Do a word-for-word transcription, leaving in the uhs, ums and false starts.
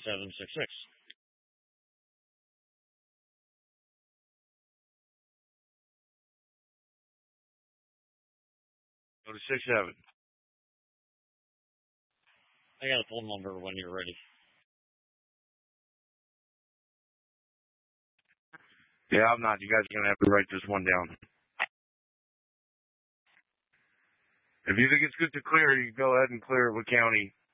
seven six six. Go to six seven. I got a phone number when you're ready. Yeah, I'm not. You guys are going to have to write this one down. If you think it's good to clear, you go ahead and clear it with county.